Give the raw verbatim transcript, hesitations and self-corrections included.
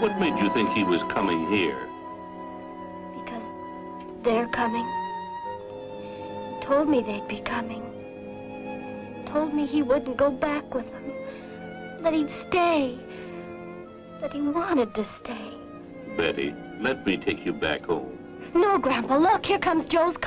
What made you think he was coming here? Because they're coming. He told me they'd be coming. Told me he wouldn't go back with them. That he'd stay. That he wanted to stay. Betty, let me take you back home. No, Grandpa, look, here comes Joe's